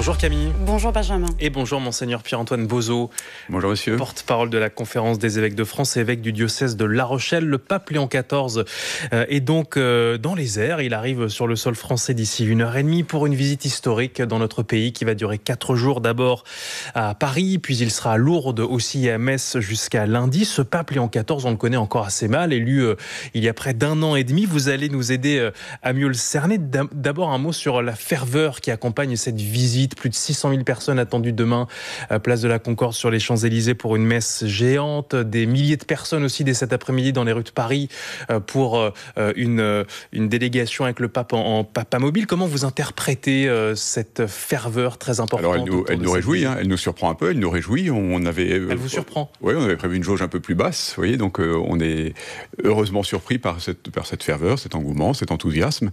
Bonjour Camille. Bonjour Benjamin. Et bonjour Monseigneur Pierre-Antoine Bozo. Bonjour monsieur. Porte-parole de la Conférence des évêques de France et évêque du diocèse de La Rochelle. Le pape Léon XIV est donc dans les airs. Il arrive sur le sol français d'ici 1h30 pour une visite historique dans notre pays qui va durer 4 jours. D'abord à Paris, puis il sera à Lourdes, aussi à Metz jusqu'à lundi. Ce pape Léon XIV, on le connaît encore assez mal. Élu il y a près d'1 an et demi. Vous allez nous aider à mieux le cerner. D'abord un mot sur la ferveur qui accompagne cette visite. Plus de 600 000 personnes attendues demain, place de la Concorde sur les Champs-Élysées pour une messe géante. Des milliers de personnes aussi dès cet après-midi dans les rues de Paris pour une délégation avec le pape en papamobile. Comment vous interprétez cette ferveur très importante? Alors elle nous réjouit, elle nous surprend un peu, elle nous réjouit. Elle vous surprend? Oui, on avait prévu une jauge un peu plus basse, vous voyez, donc on est heureusement surpris par cette ferveur, cet engouement, cet enthousiasme.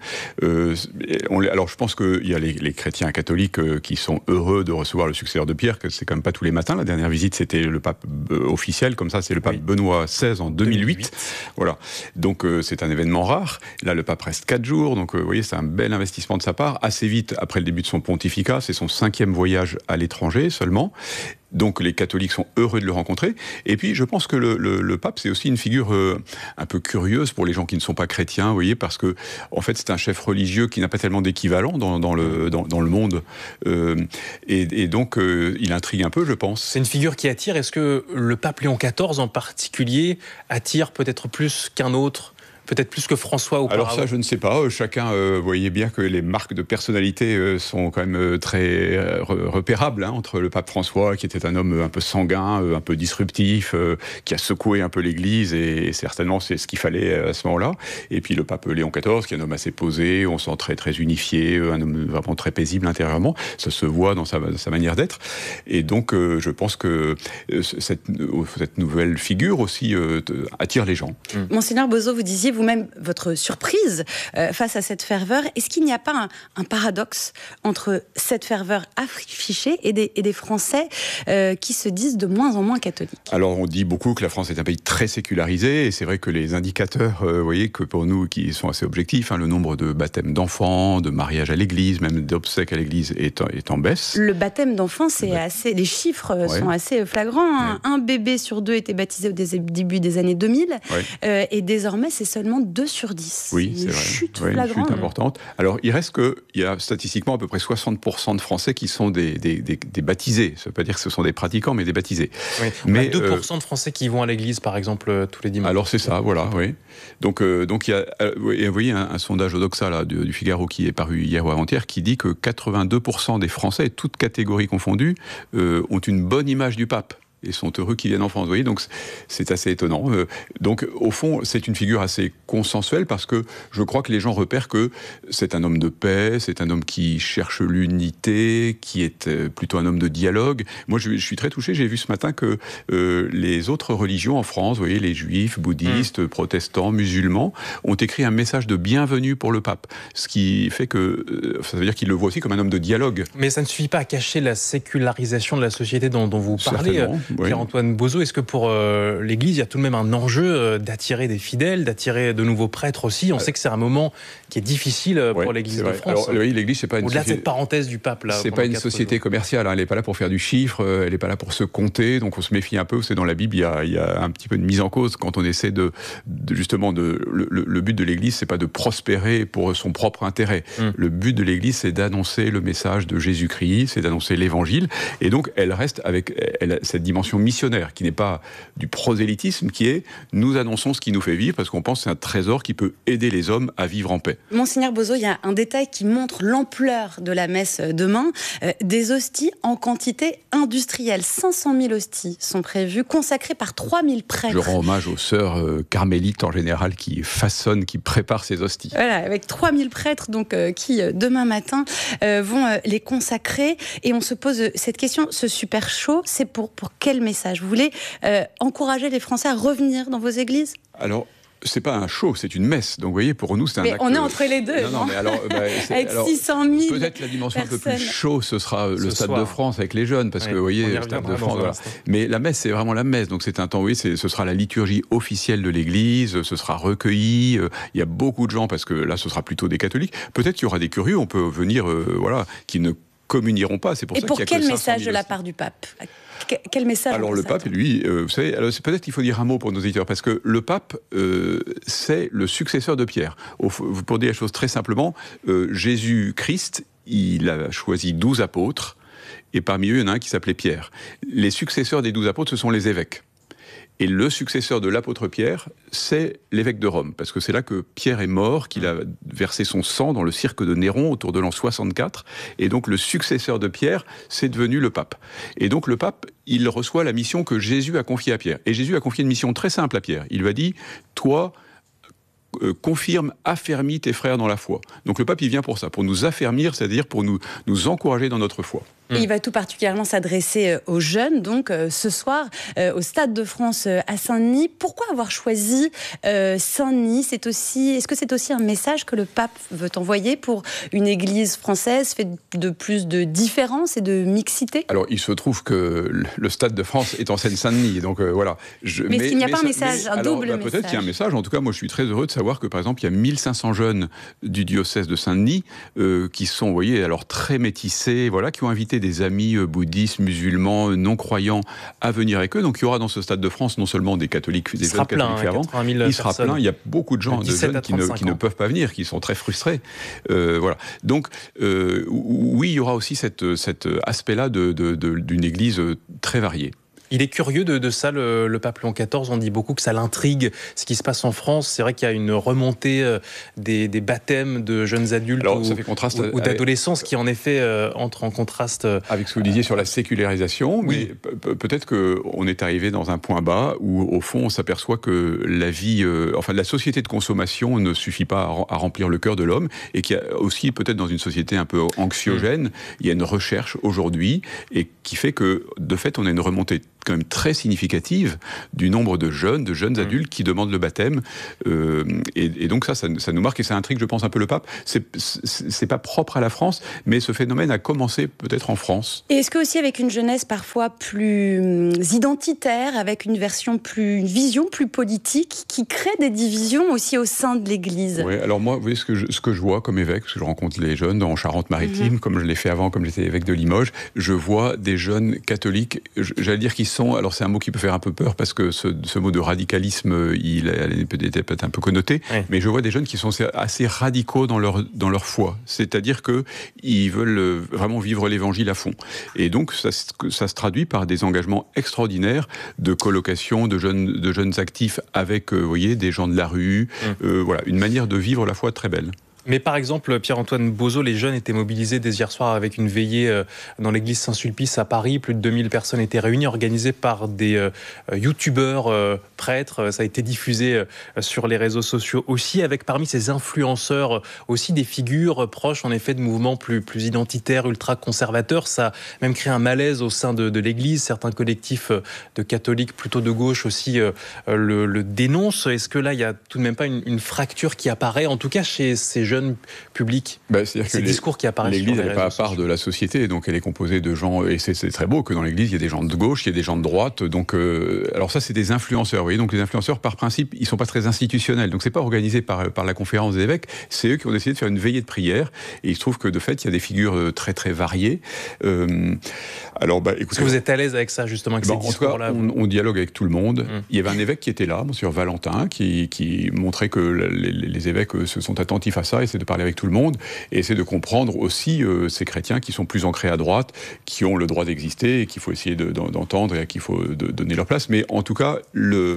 Alors je pense qu'il y a les chrétiens catholiques qui sont heureux de recevoir le successeur de Pierre, que c'est quand même pas tous les matins. La dernière visite, c'était le pape officiel, comme ça, c'est le pape Benoît XVI en 2008. Voilà. Donc c'est un événement rare. Là, le pape reste 4 jours, donc vous voyez, c'est un bel investissement de sa part. Assez vite, après le début de son pontificat, c'est son 5e voyage à l'étranger seulement. Donc les catholiques sont heureux de le rencontrer. Et puis je pense que le pape, c'est aussi une figure un peu curieuse pour les gens qui ne sont pas chrétiens, vous voyez, parce que en fait c'est un chef religieux qui n'a pas tellement d'équivalent dans le monde. Et donc il intrigue un peu, je pense. C'est une figure qui attire. Est-ce que le pape Léon XIV en particulier attire peut-être plus qu'un autre? Peut-être plus que François auparavant. Alors ça, je ne sais pas. Chacun, voyez bien que les marques de personnalité sont quand même très repérables, entre le pape François, qui était un homme un peu sanguin, un peu disruptif, qui a secoué un peu l'Église, et certainement c'est ce qu'il fallait à ce moment-là. Et puis le pape Léon XIV, qui est un homme assez posé, on sent très, très unifié, un homme vraiment très paisible intérieurement. Ça se voit dans sa manière d'être. Et donc, je pense que cette nouvelle figure aussi attire les gens. Monseigneur Bozo, vous disiez vous-même votre surprise face à cette ferveur. Est-ce qu'il n'y a pas un paradoxe entre cette ferveur affichée et des Français qui se disent de moins en moins catholiques? Alors on dit beaucoup que la France est un pays très sécularisé, et c'est vrai que les indicateurs, vous voyez, que pour nous qui sont assez objectifs, le nombre de baptêmes d'enfants, de mariages à l'église, même d'obsèques à l'église est en baisse. Le baptême d'enfants, les chiffres sont assez flagrants. Un bébé sur 2 était baptisé au début des années 2000, et désormais c'est seulement 2 sur 10. Oui, c'est vrai. Chute une flagrante. chute importante. Alors, il reste qu'il y a statistiquement à peu près 60% de Français qui sont des baptisés. Ça ne veut pas dire que ce sont des pratiquants, mais des baptisés. Oui. Mais 2% de Français qui vont à l'église, par exemple, tous les dimanches. Alors, c'est ça, voilà, oui. Donc il y a, vous voyez, un sondage Odoxa là, du Figaro qui est paru hier ou avant-hier, qui dit que 82% des Français, toutes catégories confondues, ont une bonne image du pape et sont heureux qu'ils viennent en France. Vous voyez, donc c'est assez étonnant. Donc, au fond, c'est une figure assez consensuelle, parce que je crois que les gens repèrent que c'est un homme de paix, c'est un homme qui cherche l'unité, qui est plutôt un homme de dialogue. Moi, je suis très touché. J'ai vu ce matin que les autres religions en France, vous voyez, les juifs, bouddhistes, protestants, musulmans, ont écrit un message de bienvenue pour le pape. Ce qui fait que ça veut dire qu'ils le voient aussi comme un homme de dialogue. Mais ça ne suffit pas à cacher la sécularisation de la société dont vous parlez. Pierre-Antoine Bozo, est-ce que pour l'Église, il y a tout de même un enjeu d'attirer des fidèles, d'attirer de nouveaux prêtres aussi? On sait que c'est un moment qui est difficile pour l'Église de France. Alors, l'Église, c'est pas une au-delà de cette parenthèse du pape. C'est pas une société commerciale. Elle n'est pas là pour faire du chiffre. Elle n'est pas là pour se compter. Donc on se méfie un peu. C'est dans la Bible, il y a un petit peu de mise en cause quand on essaie le but de l'Église, c'est pas de prospérer pour son propre intérêt. Le but de l'Église, c'est d'annoncer le message de Jésus-Christ, c'est d'annoncer l'Évangile. Et donc elle reste avec cette dimension missionnaire, qui n'est pas du prosélytisme, qui est nous annonçons ce qui nous fait vivre, parce qu'on pense que c'est un trésor qui peut aider les hommes à vivre en paix. Monseigneur Bozo, il y a un détail qui montre l'ampleur de la messe demain. Des hosties en quantité industrielle. 500 000 hosties sont prévues, consacrées par 3000 prêtres. Je rends hommage aux sœurs carmélites en général qui façonnent, qui préparent ces hosties. Voilà, avec 3000 prêtres donc, qui demain matin vont les consacrer. Et on se pose cette question, ce super show, c'est pour quel message? Vous voulez encourager les Français à revenir dans vos églises? Alors, c'est pas un show, c'est une messe. Donc, vous voyez, pour nous, c'est un acte... Mais on est entre les deux. Non, mais alors... avec 600 000 peut-être la dimension personnes. un peu plus chaud, ce sera le Stade de France avec les jeunes, parce que, vous voyez, le Stade de France... Voilà. Mais la messe, c'est vraiment la messe. Donc, c'est un temps, oui, ce sera la liturgie officielle de l'Église, ce sera recueilli. Il y a beaucoup de gens, parce que là, ce sera plutôt des catholiques. Peut-être qu'il y aura des curieux, on peut venir, qui ne communieront pas. C'est pour ça qu'il y a que 500 000 quel message de la part du pape ? Quel message? Alors le pape, lui, vous savez, alors peut-être qu'il faut dire un mot pour nos auditeurs, parce que le pape, c'est le successeur de Pierre. Pour dire la chose très simplement, Jésus-Christ, il a choisi 12 apôtres, et parmi eux, il y en a un qui s'appelait Pierre. Les successeurs des 12 apôtres, ce sont les évêques. Et le successeur de l'apôtre Pierre, c'est l'évêque de Rome, parce que c'est là que Pierre est mort, qu'il a versé son sang dans le cirque de Néron autour de l'an 64, et donc le successeur de Pierre, c'est devenu le pape. Et donc le pape, il reçoit la mission que Jésus a confiée à Pierre. Et Jésus a confié une mission très simple à Pierre. Il lui a dit, toi, confirme, affermis tes frères dans la foi. Donc le pape, il vient pour ça, pour nous affermir, c'est-à-dire pour nous encourager dans notre foi. Et il va tout particulièrement s'adresser aux jeunes, donc ce soir, au Stade de France à Saint-Denis. Pourquoi avoir choisi Saint-Denis ? Est-ce que c'est aussi un message que le pape veut envoyer pour une église française faite de plus de différence et de mixité ? Alors, il se trouve que le Stade de France est en Seine-Saint-Denis, donc voilà. Mais est-ce qu'il n'y a pas un message, un double message ? Peut-être qu'il y a un message. En tout cas, moi, je suis très heureux de savoir que, par exemple, il y a 1500 jeunes du diocèse de Saint-Denis qui sont, vous voyez, alors très métissés, voilà, qui ont invité des amis bouddhistes, musulmans, non-croyants à venir avec eux. Donc il y aura dans ce Stade de France non seulement des catholiques, des jeunes catholiques fervents, il sera plein, il y a beaucoup de gens, de jeunes qui ne peuvent pas venir, qui sont très frustrés. Voilà. Donc oui, il y aura aussi cet aspect-là d'une église très variée. Il est curieux de ça, le pape Léon XIV. On dit beaucoup que ça l'intrigue, ce qui se passe en France. C'est vrai qu'il y a une remontée des baptêmes de jeunes adultes ou d'adolescents, qui en effet entre en contraste. Avec ce que vous disiez sur la sécularisation, oui. Mais peut-être qu'on est arrivé dans un point bas où, au fond, on s'aperçoit que la vie, la société de consommation ne suffit pas à remplir le cœur de l'homme, et qu'il y a aussi, peut-être dans une société un peu anxiogène, il y a une recherche aujourd'hui, et qui fait que, de fait, on a une remontée quand même très significative du nombre de jeunes adultes qui demandent le baptême, et donc ça nous marque, et ça intrigue, je pense, un peu le pape. C'est pas propre à la France, mais ce phénomène a commencé peut-être en France. Et est-ce que aussi avec une jeunesse parfois plus identitaire, avec une vision plus politique, qui crée des divisions aussi au sein de l'Église? Oui, alors moi, vous voyez, ce que je vois comme évêque, parce que je rencontre les jeunes en Charente-Maritime, comme je l'ai fait avant, comme j'étais évêque de Limoges, je vois des jeunes catholiques, j'allais dire qu'ils sont, alors c'est un mot qui peut faire un peu peur, parce que ce mot de radicalisme, il était peut-être un peu connoté, oui. Mais je vois des jeunes qui sont assez radicaux dans leur foi, c'est-à-dire qu'ils veulent vraiment vivre l'évangile à fond. Et donc ça se traduit par des engagements extraordinaires de colocation de jeunes actifs avec, vous voyez, des gens de la rue, voilà, une manière de vivre la foi très belle. Mais par exemple, Pierre-Antoine Bozo, les jeunes étaient mobilisés dès hier soir avec une veillée dans l'église Saint-Sulpice à Paris. Plus de 2000 personnes étaient réunies, organisées par des youtubeurs, prêtres. Ça a été diffusé sur les réseaux sociaux aussi, avec parmi ces influenceurs aussi des figures proches en effet de mouvements plus identitaires, ultra-conservateurs. Ça a même créé un malaise au sein de l'église. Certains collectifs de catholiques plutôt de gauche aussi le dénoncent. Est-ce que là, il n'y a tout de même pas une fracture qui apparaît, en tout cas chez ces jeunes public, c'est-à-dire ces discours qui apparaissent l'église, sur les elle n'est pas à part de la société, donc elle est composée de gens, et c'est très beau que dans l'église, il y a des gens de gauche, il y a des gens de droite, donc alors ça, c'est des influenceurs, vous voyez, donc les influenceurs, par principe, ils ne sont pas très institutionnels, donc c'est pas organisé par la conférence des évêques, c'est eux qui ont décidé de faire une veillée de prière, et il se trouve que, de fait, il y a des figures très très variées. Alors, écoutez, est-ce que vous êtes à l'aise avec ça, justement, avec ces discours-là? En tout cas, on dialogue avec tout le monde. Il y avait un évêque qui était là, monsieur Valentin, qui montrait que les évêques se sont attentifs à ça, essaient de parler avec tout le monde, et essayer de comprendre aussi ces chrétiens qui sont plus ancrés à droite, qui ont le droit d'exister, et qu'il faut essayer d'entendre, et à qui il faut donner leur place. Mais en tout cas, le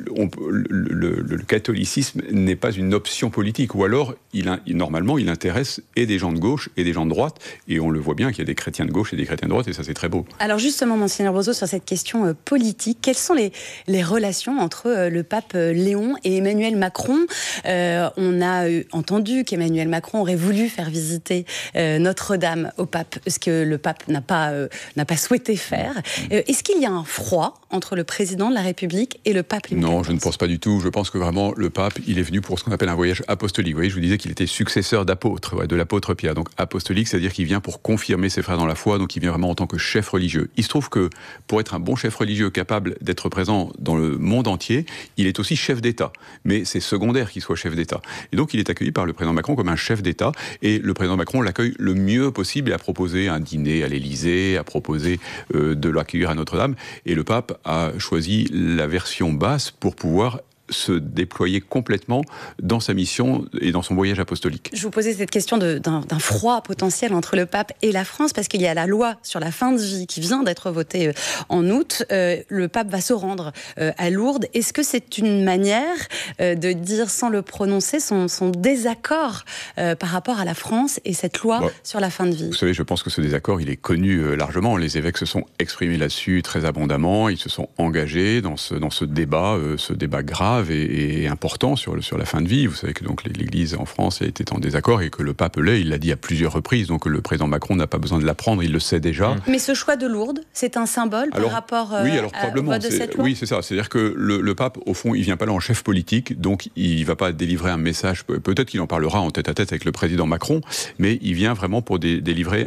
catholicisme n'est pas une option politique, ou alors, normalement, il intéresse et des gens de gauche et des gens de droite, et on le voit bien qu'il y a des chrétiens de gauche et des chrétiens de droite, et ça, c'est très beau. Alors justement, Monseigneur Bozo, sur cette question politique, quelles sont les relations entre le pape Léon et Emmanuel Macron? On a entendu qu'Emmanuel Macron aurait voulu faire visiter Notre-Dame au pape, ce que le pape n'a pas souhaité faire. Est-ce qu'il y a un froid entre le président de la République et le pape Léon XIV? Non, je ne pense pas du tout. Je pense que vraiment, le pape, il est venu pour ce qu'on appelle un voyage apostolique. Vous voyez, je vous disais qu'il était successeur d'apôtre, de l'apôtre Pierre. Donc apostolique, c'est-à-dire qu'il vient pour confirmer ses frères dans la foi, donc il vient vraiment en tant que chef religieux. Il se trouve que pour être un bon chef religieux capable d'être présent dans le monde entier, il est aussi chef d'État. Mais c'est secondaire qu'il soit chef d'État. Et donc il est accueilli par le président Macron Macron comme un chef d'État, et le président Macron l'accueille le mieux possible et a proposé un dîner à l'Élysée, a proposé de l'accueillir à Notre-Dame, et le pape a choisi la version basse pour pouvoir se déployer complètement dans sa mission et dans son voyage apostolique. Je vous posais cette question d'un froid potentiel entre le pape et la France, parce qu'il y a la loi sur la fin de vie qui vient d'être votée en août. Le pape va se rendre à Lourdes. Est-ce que c'est une manière de dire, sans le prononcer, son désaccord par rapport à la France et cette loi sur la fin de vie? Vous savez, je pense que ce désaccord, il est connu largement. Les évêques se sont exprimés là-dessus très abondamment. Ils se sont engagés dans ce débat grave et important sur la fin de vie. Vous savez que donc l'Église en France était en désaccord et que le pape il l'a dit à plusieurs reprises. Donc le président Macron n'a pas besoin de l'apprendre, il le sait déjà. Mais ce choix de Lourdes, c'est un symbole par rapport au vote de cette loi? Oui, c'est ça. C'est-à-dire que le pape, au fond, il vient pas là en chef politique, donc il va pas délivrer un message. Peut-être qu'il en parlera en tête-à-tête avec le président Macron, mais il vient vraiment pour délivrer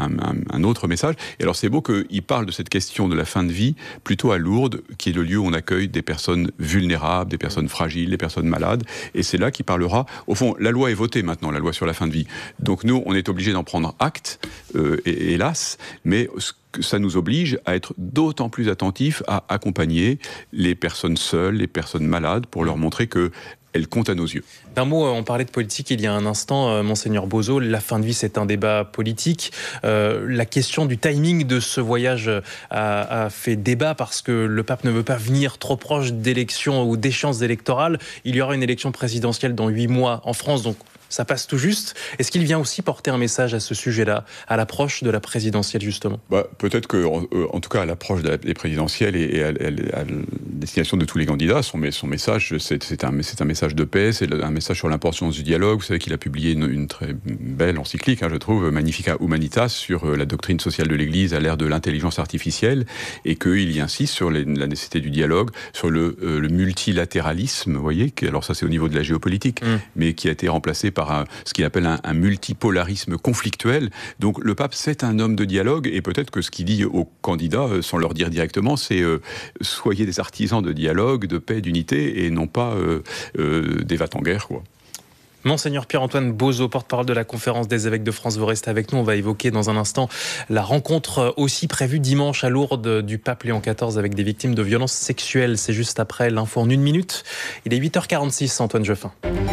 un autre message. Et alors c'est beau qu'il parle de cette question de la fin de vie plutôt à Lourdes, qui est le lieu où on accueille des personnes vulnérables, des personnes fragiles, des personnes malades, et c'est là qu'il parlera. Au fond, la loi est votée maintenant, la loi sur la fin de vie. Donc nous, on est obligés d'en prendre acte, hélas, mais ça nous oblige à être d'autant plus attentifs à accompagner les personnes seules, les personnes malades, pour leur montrer que elle compte à nos yeux. D'un mot, on parlait de politique il y a un instant, Monseigneur Bozo, la fin de vie c'est un débat politique. La question du timing de ce voyage a fait débat parce que le pape ne veut pas venir trop proche d'élections ou d'échéances électorales. Il y aura une élection présidentielle dans 8 mois en France, donc ça passe tout juste. Est-ce qu'il vient aussi porter un message à ce sujet-là, à l'approche de la présidentielle, justement ? Peut-être qu'en tout cas, à l'approche des présidentielles et à la destination de tous les candidats, son message, c'est un message de paix, c'est un message sur l'importance du dialogue. Vous savez qu'il a publié une très belle encyclique, je trouve, Magnificat Humanitas, sur la doctrine sociale de l'Église à l'ère de l'intelligence artificielle, et qu'il y insiste sur la nécessité du dialogue, sur le multilatéralisme, vous voyez, alors ça c'est au niveau de la géopolitique, mais qui a été remplacé par ce qu'il appelle un multipolarisme conflictuel. Donc le pape, c'est un homme de dialogue, et peut-être que ce qu'il dit aux candidats, sans leur dire directement, c'est soyez des artisans de dialogue, de paix, d'unité, et non pas des va-t-en-guerre, quoi. Monseigneur Pierre-Antoine Bozo, porte-parole de la Conférence des évêques de France, vous restez avec nous. On va évoquer dans un instant la rencontre aussi prévue dimanche à Lourdes du pape Léon XIV avec des victimes de violences sexuelles. C'est juste après l'info en 1 minute. Il est 8h46, Antoine Jeffin.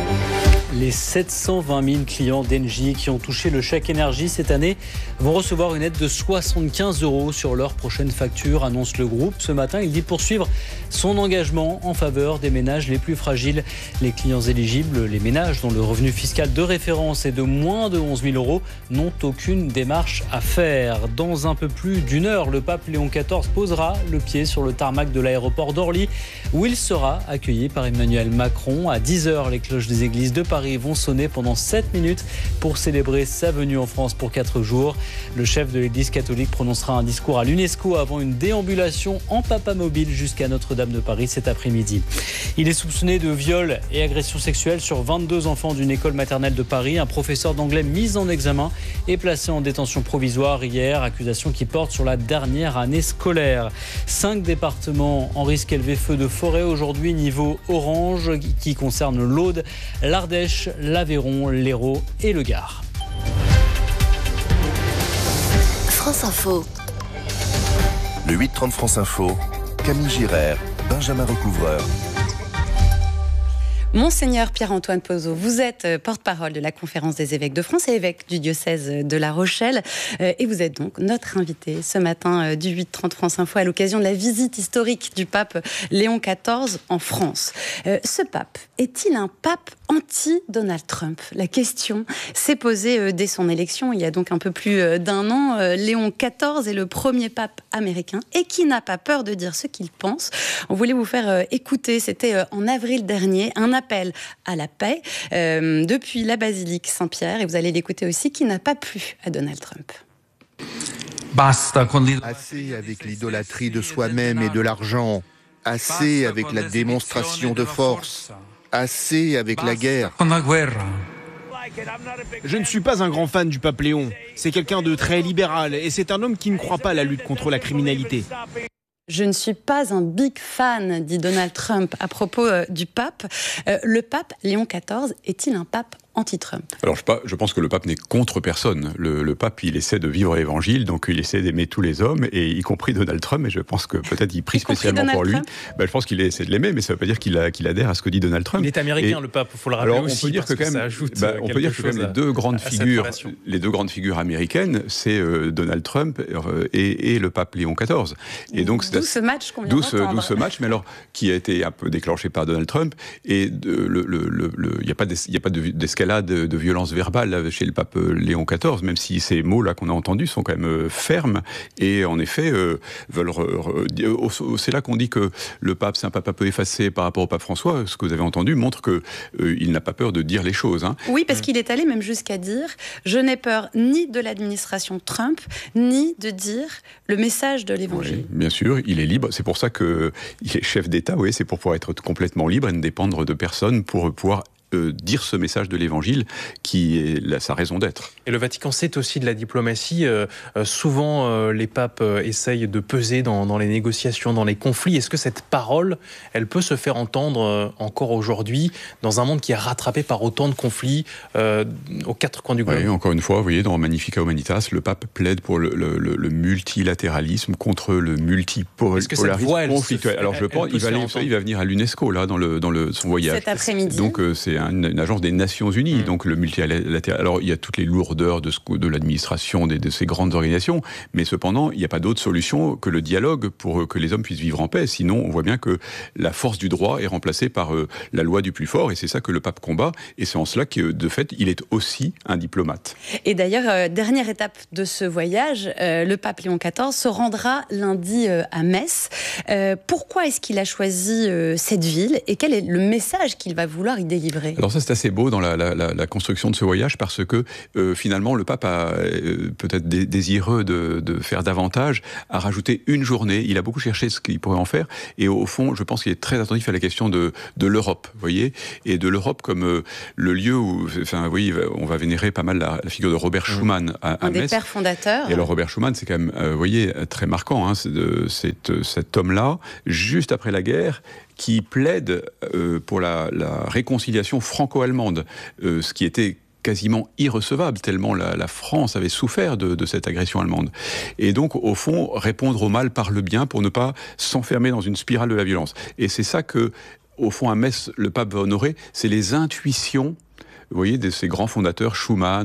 Les 720 000 clients d'Engie qui ont touché le chèque énergie cette année vont recevoir une aide de 75 € sur leur prochaine facture, annonce le groupe. Ce matin, il dit poursuivre son engagement en faveur des ménages les plus fragiles. Les clients éligibles, les ménages dont le revenu fiscal de référence est de moins de 11 000 €, n'ont aucune démarche à faire. Dans un peu plus d'une heure, le pape Léon XIV posera le pied sur le tarmac de l'aéroport d'Orly, où il sera accueilli par Emmanuel Macron. À 10h, les cloches des églises de Paris vont sonner pendant 7 minutes pour célébrer sa venue en France pour 4 jours. Le chef de l'Église catholique prononcera un discours à l'UNESCO avant une déambulation en papamobile jusqu'à Notre-Dame de Paris cet après-midi. Il est soupçonné de viol et agression sexuelle sur 22 enfants d'une école maternelle de Paris. Un professeur d'anglais mis en examen est placé en détention provisoire hier, accusation qui porte sur la dernière année scolaire. 5 départements en risque élevé feu de forêt aujourd'hui, niveau orange, qui concerne l'Aude, l'Ardèche, l'Aveyron, l'Hérault et le Gard. France Info. Le 8-30 France Info, Camille Girard, Benjamin Recouvreur. Monseigneur Pierre-Antoine Bozo, vous êtes porte-parole de la Conférence des évêques de France et évêque du diocèse de La Rochelle. Et vous êtes donc notre invité ce matin du 8-30 France Info à l'occasion de la visite historique du pape Léon XIV en France. Ce pape, est-il un pape anti-Donald Trump ? La question s'est posée dès son élection, il y a donc un peu plus d'1 an. Léon XIV est le premier pape américain et qui n'a pas peur de dire ce qu'il pense. On voulait vous faire écouter, c'était en avril dernier, un appel à la paix depuis la basilique Saint-Pierre, et vous allez l'écouter aussi, qui n'a pas plu à Donald Trump. Assez avec l'idolâtrie de soi-même et de l'argent, assez avec la démonstration de force, assez avec la guerre. Je ne suis pas un grand fan du pape Léon. C'est quelqu'un de très libéral et c'est un homme qui ne croit pas à la lutte contre la criminalité. Je ne suis pas un big fan, dit Donald Trump à propos du pape. Le pape Léon XIV est-il un pape anti-Trump. Alors je pense que le pape n'est contre personne. Le pape, il essaie de vivre l'évangile, donc il essaie d'aimer tous les hommes, et y compris Donald Trump, et je pense que peut-être il prie spécialement pour lui. Je pense qu'il essaie de l'aimer, mais ça ne veut pas dire qu'il adhère à ce que dit Donald Trump. Il est américain, le pape, il faut le rappeler alors, aussi, on peut dire que quand même, ça ajoute on peut dire que quand même les deux grandes figures américaines, c'est Donald Trump et le pape Léon XIV. Et donc, d'où ce match qu'on vient d'entendre. D'où ce match, mais alors, qui a été un peu déclenché par Donald Trump, et il n'y a pas d'escalade de violence verbale chez le pape Léon XIV, même si ces mots-là qu'on a entendus sont quand même fermes, et en effet, c'est là qu'on dit que le pape, c'est un pape un peu effacé par rapport au pape François. Ce que vous avez entendu montre qu'il n'a pas peur de dire les choses. Hein. Oui, parce qu'il est allé même jusqu'à dire « Je n'ai peur ni de l'administration Trump, ni de dire le message de l'Évangile. » Oui, bien sûr, il est libre. C'est pour ça qu'il est chef d'État, oui, c'est pour pouvoir être complètement libre et ne dépendre de personne pour pouvoir dire ce message de l'Évangile qui est sa raison d'être. Et le Vatican, c'est aussi de la diplomatie. Souvent, les papes essayent de peser dans les négociations, dans les conflits. Est-ce que cette parole, elle peut se faire entendre encore aujourd'hui dans un monde qui est rattrapé par autant de conflits aux quatre coins du globe? Oui, encore une fois, vous voyez, dans Magnificat Humanitas, le pape plaide pour le multilatéralisme contre le multipolarisme conflictuel. Alors je pense il va venir à l'UNESCO là dans son voyage. Cet après-midi. Donc c'est une agence des Nations Unies, donc le multilatéral. Alors il y a toutes les lourdeurs de l'administration de ces grandes organisations, mais cependant il n'y a pas d'autre solution que le dialogue pour que les hommes puissent vivre en paix. Sinon on voit bien que la force du droit est remplacée par la loi du plus fort, et c'est ça que le pape combat, et c'est en cela que de fait il est aussi un diplomate. Et d'ailleurs, dernière étape de ce voyage, le pape Léon XIV se rendra lundi à Metz. Pourquoi est-ce qu'il a choisi cette ville, et quel est le message qu'il va vouloir y délivrer? Alors ça, c'est assez beau dans la construction de ce voyage, parce que finalement le pape a peut-être désireux de faire davantage, a rajouté une journée. Il a beaucoup cherché ce qu'il pourrait en faire, et au fond je pense qu'il est très attentif à la question de l'Europe, vous voyez, et de l'Europe comme le lieu où, enfin oui, on va vénérer pas mal la figure de Robert Schuman à Metz. Un des pères fondateurs. Et alors Robert Schuman, c'est quand même, vous voyez, très marquant, hein, cet homme-là, juste après la guerre, qui plaide pour la réconciliation franco-allemande, ce qui était quasiment irrecevable, tellement la France avait souffert de cette agression allemande. Et donc, au fond, répondre au mal par le bien pour ne pas s'enfermer dans une spirale de la violence. Et c'est ça que, au fond, à Metz, le pape va honorer, c'est les intuitions, vous voyez, de ces grands fondateurs, Schuman,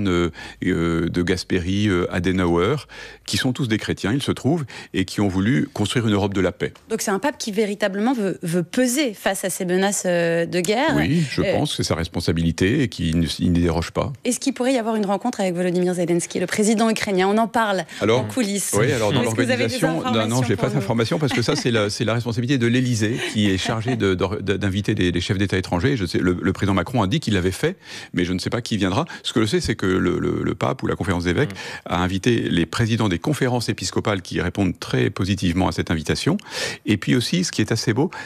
de Gasperi, Adenauer, qui sont tous des chrétiens, il se trouve, et qui ont voulu construire une Europe de la paix. Donc c'est un pape qui véritablement veut peser face à ces menaces de guerre. Oui, je pense que c'est sa responsabilité et qu'il n'y déroge pas. Est-ce qu'il pourrait y avoir une rencontre avec Volodymyr Zelensky, le président ukrainien? On en parle en coulisses. Oui, alors dans l'organisation, non, je n'ai pas d'informations, parce que ça, c'est la responsabilité de l'Élysée, qui est chargée d'inviter des chefs d'État étrangers. Je sais, le président Macron a dit qu'il l'avait fait, mais je ne sais pas qui viendra. Ce que je sais, c'est que le pape ou la conférence des évêques a invité les présidents des conférences épiscopales qui répondent très positivement à cette invitation. Et puis aussi, ce qui est assez beau,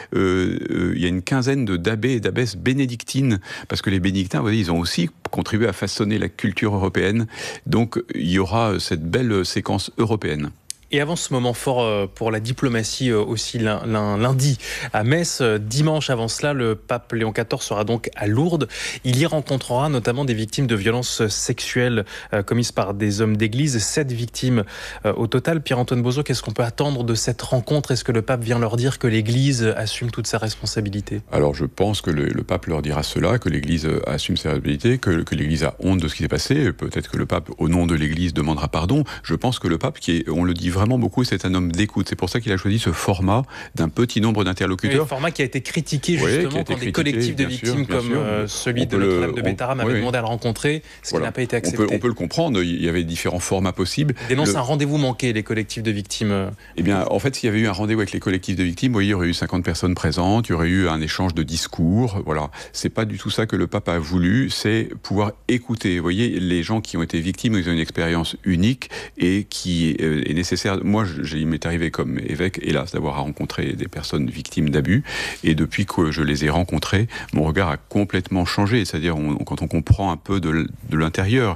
il y a une quinzaine d'abbés et d'abbesses bénédictines, parce que les bénédictins, vous voyez, ils ont aussi contribué à façonner la culture européenne. Donc, il y aura cette belle séquence européenne. Et avant ce moment fort pour la diplomatie aussi lundi à Metz, dimanche avant cela, le pape Léon XIV sera donc à Lourdes. Il y rencontrera notamment des victimes de violences sexuelles commises par des hommes d'église, 7 victimes au total. Pierre-Antoine Bozo, qu'est-ce qu'on peut attendre de cette rencontre? Est-ce que le pape vient leur dire que l'Église assume toute sa responsabilité? Alors je pense que le pape leur dira cela, que l'Église assume ses responsabilités, que l'Église a honte de ce qui s'est passé. Peut-être que le pape, au nom de l'Église, demandera pardon. Je pense que le pape, on le dit vraiment beaucoup, c'est un homme d'écoute. C'est pour ça qu'il a choisi ce format d'un petit nombre d'interlocuteurs. Un format qui a été critiqué justement quand des collectifs de victimes comme celui de Notre-Dame de Bétarame avaient demandé à le rencontrer, ce qui n'a pas été accepté. On peut le comprendre, il y avait différents formats possibles. Dénonce un rendez-vous manqué, les collectifs de victimes. Eh bien, en fait, s'il y avait eu un rendez-vous avec les collectifs de victimes, vous voyez, il y aurait eu 50 personnes présentes, il y aurait eu un échange de discours, voilà. C'est pas du tout ça que le pape a voulu, c'est pouvoir écouter. Vous voyez, les gens qui ont été victimes, ils ont une expérience unique et qui est nécessaire. Moi, il m'est arrivé comme évêque, hélas, d'avoir à rencontrer des personnes victimes d'abus. Et depuis que je les ai rencontrées, mon regard a complètement changé. C'est-à-dire, quand on comprend un peu de l'intérieur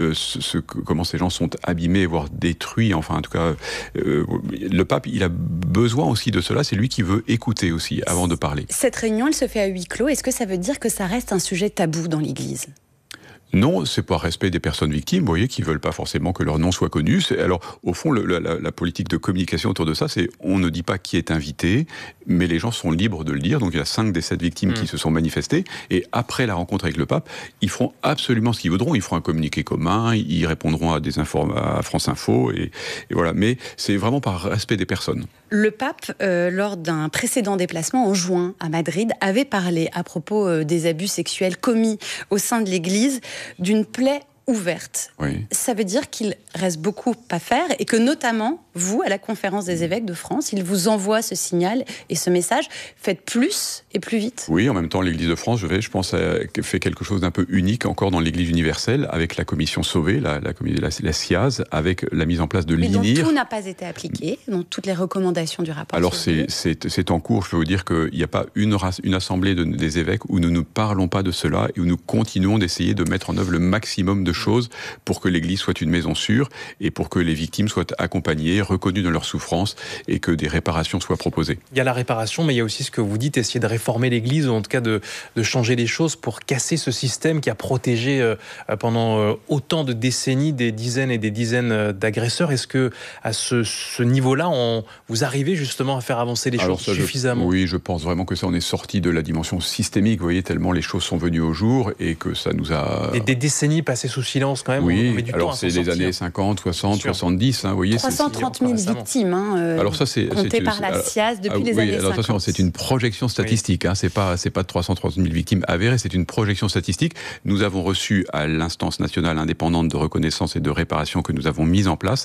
comment ces gens sont abîmés, voire détruits, enfin, en tout cas, le pape, il a besoin aussi de cela. C'est lui qui veut écouter aussi, avant de parler. Cette réunion, elle se fait à huis clos. Est-ce que ça veut dire que ça reste un sujet tabou dans l'Église ? Non, c'est par respect des personnes victimes, vous voyez, qui veulent pas forcément que leur nom soit connu. Alors, au fond, la politique de communication autour de ça, c'est on ne dit pas qui est invité, mais les gens sont libres de le dire. Donc, il y a 5 des 7 victimes qui se sont manifestées. Et après la rencontre avec le pape, ils feront absolument ce qu'ils voudront. Ils feront un communiqué commun, ils répondront à à France Info, et voilà. Mais c'est vraiment par respect des personnes. Le pape, lors d'un précédent déplacement en juin à Madrid, avait parlé à propos des abus sexuels commis au sein de l'Église d'une plaie ouverte. Oui. Ça veut dire qu'il reste beaucoup à faire et que notamment, vous, à la conférence des évêques de France, il vous envoie ce signal et ce message. Faites plus et plus vite. Oui, en même temps, l'Église de France, je pense, fait quelque chose d'un peu unique encore dans l'Église universelle, avec la commission Sauvé, la SIAZ, avec la mise en place de l'INIR. Mais dont tout n'a pas été appliqué, dont toutes les recommandations du rapport. Alors c'est en cours, je peux vous dire qu'il n'y a pas une assemblée des évêques où nous ne parlons pas de cela et où nous continuons d'essayer de mettre en œuvre le maximum de choses pour que l'Église soit une maison sûre et pour que les victimes soient accompagnées, reconnues dans leur souffrance et que des réparations soient proposées. Il y a la réparation, mais il y a aussi ce que vous dites, essayer de réformer l'Église, ou en tout cas de changer les choses pour casser ce système qui a protégé pendant autant de décennies des dizaines et des dizaines d'agresseurs. Est-ce que à ce niveau-là, vous arrivez justement à faire avancer les choses suffisamment? Oui, je pense vraiment que ça, on est sorti de la dimension systémique, vous voyez, tellement les choses sont venues au jour et que ça nous a... Des décennies passées sous silence quand même. Oui, on met du alors temps à c'est s'en les sortir. années 50, 60, 70, vous voyez. 330 000 victimes, alors ça, comptées par la SIAZ depuis les années 50. Attention, c'est une projection statistique, c'est pas de 330 000 victimes avérées, c'est une projection statistique. Nous avons reçu à l'instance nationale indépendante de reconnaissance et de réparation que nous avons mise en place,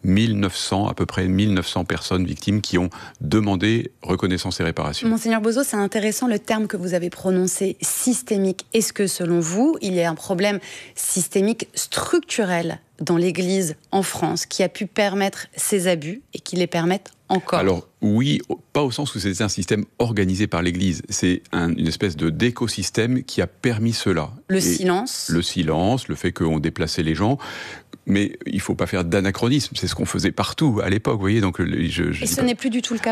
à peu près 1900 personnes victimes qui ont demandé reconnaissance et réparation. Monseigneur Bozo, c'est intéressant le terme que vous avez prononcé, systémique. Est-ce que selon vous, il y a un problème systémique structurel dans l'Église en France qui a pu permettre ces abus et qui les permettent encore? Alors oui, pas au sens où c'est un système organisé par l'Église. C'est une espèce d'écosystème qui a permis cela. Le silence, le fait qu'on déplaçait les gens. Mais il ne faut pas faire d'anachronisme. C'est ce qu'on faisait partout à l'époque, vous voyez. Donc, et ce n'est plus du tout le cas